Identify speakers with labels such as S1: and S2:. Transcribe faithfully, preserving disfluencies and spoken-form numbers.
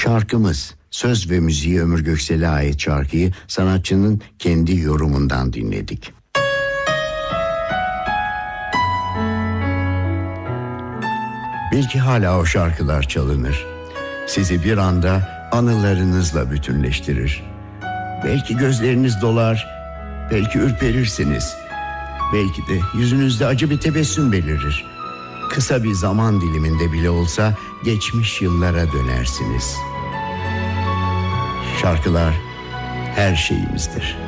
S1: Şarkımız, söz ve müziği Ömür Göksel'e ait şarkıyı sanatçının kendi yorumundan dinledik. Belki hala o şarkılar çalınır. Sizi bir anda anılarınızla bütünleştirir. Belki gözleriniz dolar, belki ürperirsiniz. Belki de yüzünüzde acı bir tebessüm belirir. Kısa bir zaman diliminde bile olsa geçmiş yıllara dönersiniz. Şarkılar her şeyimizdir.